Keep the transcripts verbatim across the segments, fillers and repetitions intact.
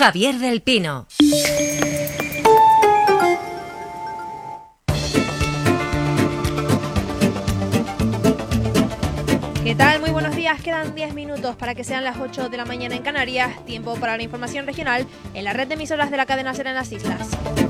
Javier del Pino. ¿Qué tal? Muy buenos días. Quedan diez minutos para que sean las ocho de la mañana en Canarias. Tiempo para la información regional en la red de emisoras de la cadena SER en las islas.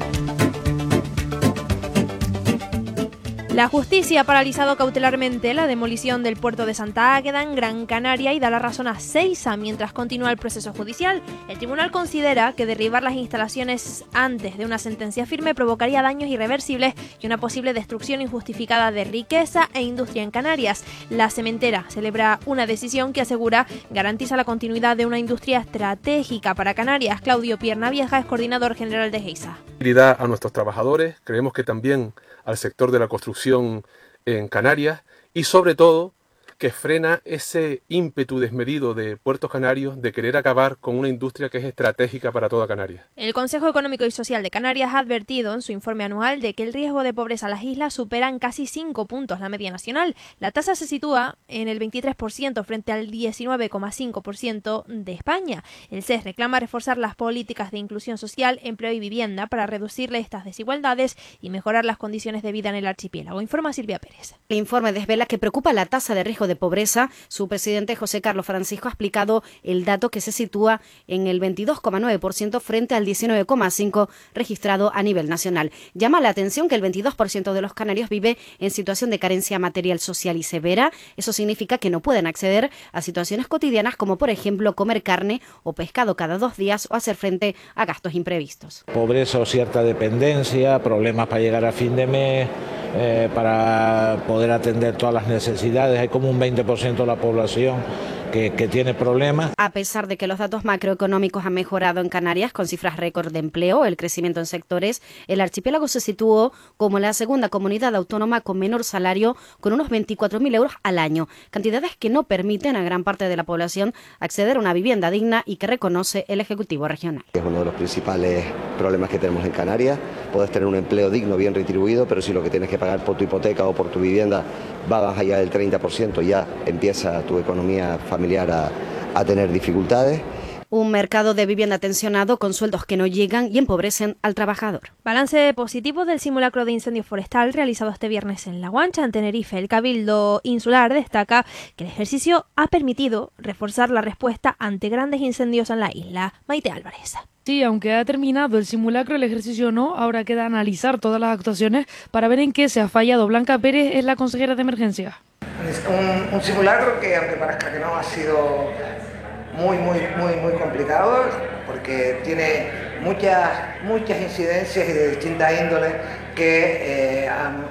La justicia ha paralizado cautelarmente la demolición del puerto de Santa Águeda en Gran Canaria y da la razón a Seiza mientras continúa el proceso judicial. El tribunal considera que derribar las instalaciones antes de una sentencia firme provocaría daños irreversibles y una posible destrucción injustificada de riqueza e industria en Canarias. La cementera celebra una decisión que asegura garantiza la continuidad de una industria estratégica para Canarias. Claudio Piernavieja es coordinador general de Seiza. A nuestros trabajadores, creemos que también al sector de la construcción en Canarias y sobre todo que frena ese ímpetu desmedido de Puertos Canarios de querer acabar con una industria que es estratégica para toda Canarias. El Consejo Económico y Social de Canarias ha advertido en su informe anual de que el riesgo de pobreza en las islas supera en casi cinco puntos la media nacional. La tasa se sitúa en el veintitrés por ciento frente al diecinueve coma cinco por ciento de España. El C E S reclama reforzar las políticas de inclusión social, empleo y vivienda para reducirle estas desigualdades y mejorar las condiciones de vida en el archipiélago. Informa Silvia Pérez. El informe desvela que preocupa la tasa de riesgo de pobreza. Su presidente José Carlos Francisco ha explicado el dato que se sitúa en el veintidós coma nueve por ciento frente al diecinueve coma cinco por ciento registrado a nivel nacional. Llama la atención que el veintidós por ciento de los canarios vive en situación de carencia material, social y severa. Eso significa que no pueden acceder a situaciones cotidianas como por ejemplo comer carne o pescado cada dos días o hacer frente a gastos imprevistos. Pobreza o cierta dependencia, problemas para llegar a fin de mes, eh, para poder atender todas las necesidades. Hay como un veinte por ciento de la población que, que tiene problemas. A pesar de que los datos macroeconómicos han mejorado en Canarias con cifras récord de empleo, el crecimiento en sectores, el archipiélago se situó como la segunda comunidad autónoma con menor salario, con unos veinticuatro mil euros al año, cantidades que no permiten a gran parte de la población acceder a una vivienda digna y que reconoce el Ejecutivo Regional. Es uno de los principales problemas que tenemos en Canarias. Puedes tener un empleo digno, bien retribuido, pero si lo que tienes que pagar por tu hipoteca o por tu vivienda va más allá del treinta por ciento, ya empieza tu economía familiar a, a tener dificultades. Un mercado de vivienda tensionado con sueldos que no llegan y empobrecen al trabajador. Balance positivo del simulacro de incendio forestal realizado este viernes en La Guancha, en Tenerife. El Cabildo Insular destaca que el ejercicio ha permitido reforzar la respuesta ante grandes incendios en la isla. Maite Álvarez. Sí, aunque ha terminado el simulacro, el ejercicio no. Ahora queda analizar todas las actuaciones para ver en qué se ha fallado. Blanca Pérez es la consejera de emergencia. Un, un simulacro que, aunque parezca que no, ha sido muy, muy, muy, muy complicado porque tiene muchas, muchas incidencias y de distintas índoles que eh, han,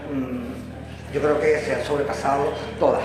yo creo que se han sobrepasado todas.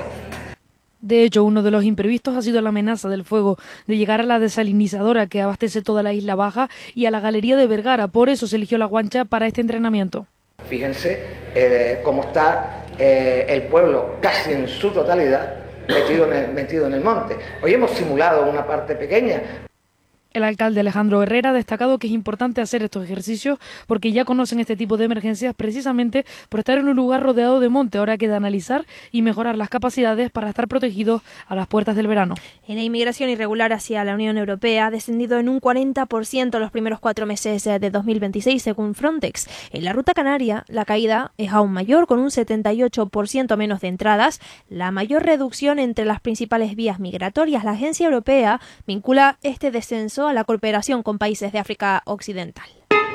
De hecho, uno de los imprevistos ha sido la amenaza del fuego de llegar a la desalinizadora que abastece toda la Isla Baja y a la galería de Vergara. Por eso se eligió La Guancha para este entrenamiento. Fíjense eh, cómo está eh, el pueblo casi en su totalidad metido en, el, metido en el monte. Hoy hemos simulado una parte pequeña. El alcalde Alejandro Herrera ha destacado que es importante hacer estos ejercicios porque ya conocen este tipo de emergencias precisamente por estar en un lugar rodeado de monte. Ahora queda analizar y mejorar las capacidades para estar protegidos a las puertas del verano. La inmigración irregular hacia la Unión Europea ha descendido en un cuarenta por ciento los primeros cuatro meses de dos mil veintiséis, según Frontex. En la ruta canaria, la caída es aún mayor, con un setenta y ocho por ciento menos de entradas, la mayor reducción entre las principales vías migratorias. La agencia europea vincula este descenso a la cooperación con países de África Occidental.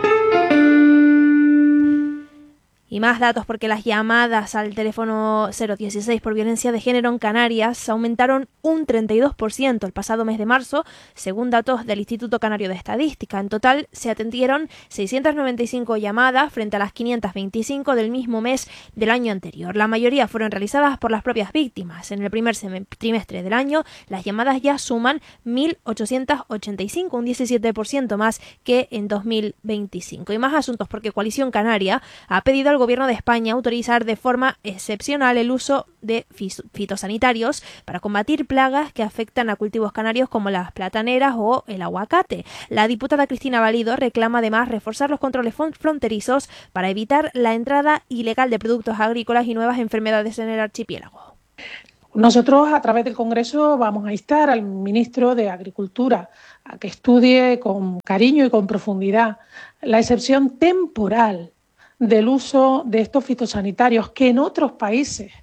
Y más datos porque las llamadas al teléfono cero dieciséis por violencia de género en Canarias aumentaron un treinta y dos por ciento el pasado mes de marzo, según datos del Instituto Canario de Estadística. En total se atendieron seiscientas noventa y cinco llamadas frente a las quinientas veinticinco del mismo mes del año anterior. La mayoría fueron realizadas por las propias víctimas. En el primer trimestre del año, las llamadas ya suman mil ochocientas ochenta y cinco, un diecisiete por ciento más que en dos mil veinticinco. Y más asuntos porque Coalición Canaria ha pedido al Gobierno de España autorizar de forma excepcional el uso de fitosanitarios para combatir plagas que afectan a cultivos canarios como las plataneras o el aguacate. La diputada Cristina Valido reclama además reforzar los controles fronterizos para evitar la entrada ilegal de productos agrícolas y nuevas enfermedades en el archipiélago. Nosotros, a través del Congreso, vamos a instar al ministro de Agricultura a que estudie con cariño y con profundidad la excepción temporal del uso de estos fitosanitarios que en otros países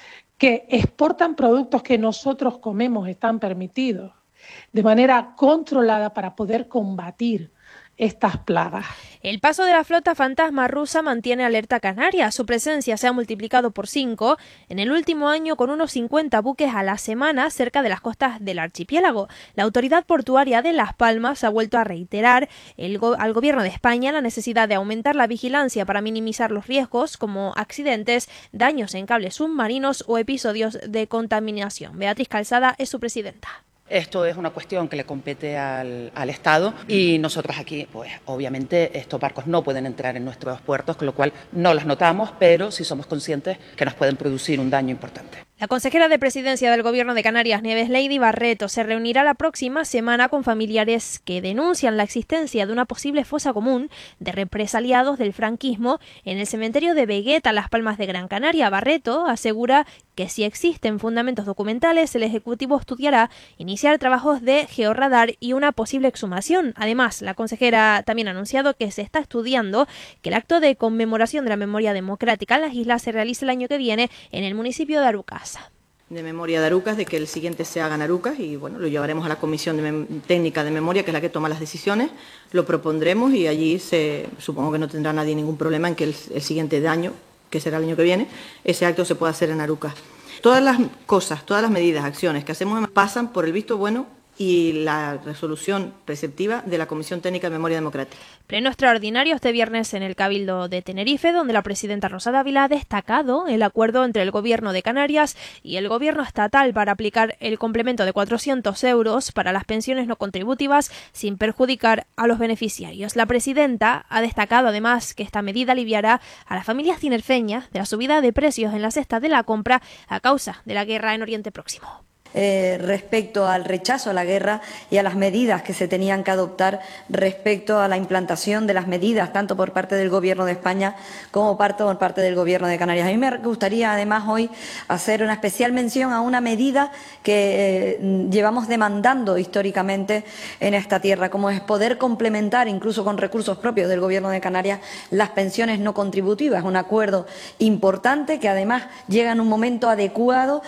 que exportan productos que nosotros comemos están permitidos de manera controlada para poder combatir estas plagas. El paso de la flota fantasma rusa mantiene alerta a Canarias. Su presencia se ha multiplicado por cinco en el último año, con unos cincuenta buques a la semana cerca de las costas del archipiélago. La autoridad portuaria de Las Palmas ha vuelto a reiterar el go- al Gobierno de España la necesidad de aumentar la vigilancia para minimizar los riesgos como accidentes, daños en cables submarinos o episodios de contaminación. Beatriz Calzada es su presidenta. Esto es una cuestión que le compete al, al Estado y nosotros aquí, pues obviamente estos barcos no pueden entrar en nuestros puertos, con lo cual no los notamos, pero sí somos conscientes que nos pueden producir un daño importante. La consejera de Presidencia del Gobierno de Canarias, Nieves Lady Barreto, se reunirá la próxima semana con familiares que denuncian la existencia de una posible fosa común de represaliados del franquismo en el cementerio de Vegueta, Las Palmas de Gran Canaria. Barreto asegura que si existen fundamentos documentales, el Ejecutivo estudiará iniciar trabajos de georradar y una posible exhumación. Además, la consejera también ha anunciado que se está estudiando que el acto de conmemoración de la memoria democrática en las islas se realice el año que viene en el municipio de Arucas. De memoria de Arucas, de que el siguiente se haga en Arucas y bueno, lo llevaremos a la Comisión de Mem- Técnica de Memoria, que es la que toma las decisiones, lo propondremos y allí se, supongo que no tendrá nadie ningún problema en que el, el siguiente año, que será el año que viene, ese acto se pueda hacer en Arucas. Todas las cosas, todas las medidas, acciones que hacemos pasan por el visto bueno y la resolución preceptiva de la Comisión Técnica de Memoria Democrática. Pleno extraordinario este viernes en el Cabildo de Tenerife, donde la presidenta Rosa Dávila ha destacado el acuerdo entre el Gobierno de Canarias y el Gobierno estatal para aplicar el complemento de cuatrocientos euros para las pensiones no contributivas sin perjudicar a los beneficiarios. La presidenta ha destacado además que esta medida aliviará a las familias tinerfeñas de la subida de precios en la cesta de la compra a causa de la guerra en Oriente Próximo. Eh, respecto al rechazo a la guerra y a las medidas que se tenían que adoptar respecto a la implantación de las medidas, tanto por parte del Gobierno de España como por parte del Gobierno de Canarias. A mí me gustaría, además, hoy hacer una especial mención a una medida que eh, llevamos demandando históricamente en esta tierra, como es poder complementar, incluso con recursos propios del Gobierno de Canarias, las pensiones no contributivas. Un acuerdo importante que, además, llega en un momento adecuado.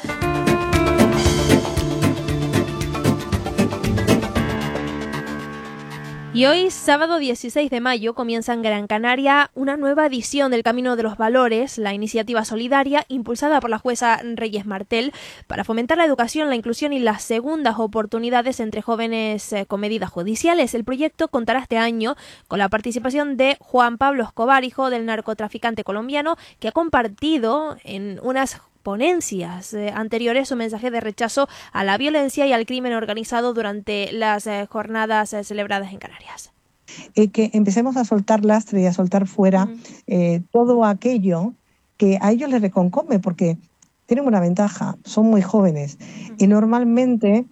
Y hoy, sábado dieciséis de mayo, comienza en Gran Canaria una nueva edición del Camino de los Valores, la iniciativa solidaria impulsada por la jueza Reyes Martel para fomentar la educación, la inclusión y las segundas oportunidades entre jóvenes eh, con medidas judiciales. El proyecto contará este año con la participación de Juan Pablo Escobar, hijo del narcotraficante colombiano, que ha compartido en unas ponencias eh, anteriores su mensaje de rechazo a la violencia y al crimen organizado durante las eh, jornadas eh, celebradas en Canarias. Eh, que empecemos a soltar lastre y a soltar fuera uh-huh. eh, todo aquello que a ellos les reconcome, porque tienen una ventaja, son muy jóvenes uh-huh. y normalmente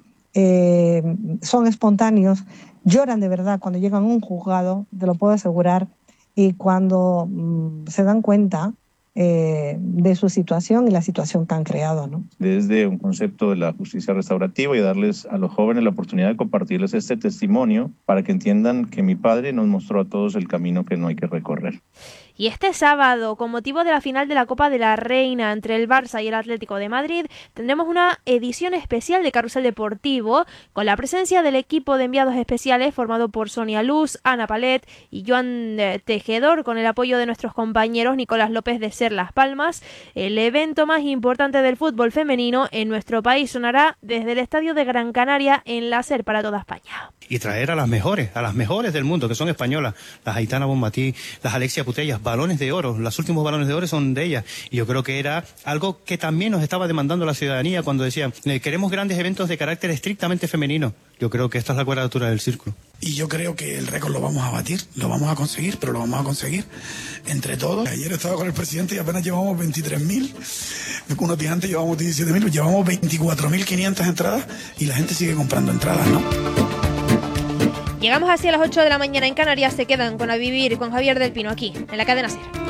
eh, son espontáneos, lloran de verdad cuando llegan a un juzgado, te lo puedo asegurar, y cuando mm, se dan cuenta Eh, de su situación y la situación que han creado, ¿no? Desde un concepto de la justicia restaurativa y darles a los jóvenes la oportunidad de compartirles este testimonio para que entiendan que mi padre nos mostró a todos el camino que no hay que recorrer. Y este sábado, con motivo de la final de la Copa de la Reina entre el Barça y el Atlético de Madrid, tendremos una edición especial de Carrusel Deportivo con la presencia del equipo de enviados especiales formado por Sonia Luz, Ana Palet y Joan Tejedor, con el apoyo de nuestros compañeros Nicolás López de Ser Las Palmas. El evento más importante del fútbol femenino en nuestro país sonará desde el Estadio de Gran Canaria en láser para toda España. Y traer a las mejores, a las mejores del mundo, que son españolas, las Aitana Bonmatí, las Alexia Putellas, balones de oro, los últimos balones de oro son de ellas. Y yo creo que era algo que también nos estaba demandando la ciudadanía cuando decían, eh, queremos grandes eventos de carácter estrictamente femenino. Yo creo que esta es la cuadratura del círculo. Y yo creo que el récord lo vamos a batir, lo vamos a conseguir, pero lo vamos a conseguir entre todos. Ayer estaba con el presidente y apenas llevamos veintitrés mil, unos días antes llevamos diecisiete mil, llevamos veinticuatro mil quinientas entradas y la gente sigue comprando entradas, ¿no? Llegamos hacia las ocho de la mañana en Canarias, se quedan con A Vivir con Javier del Pino aquí, en la cadena SER.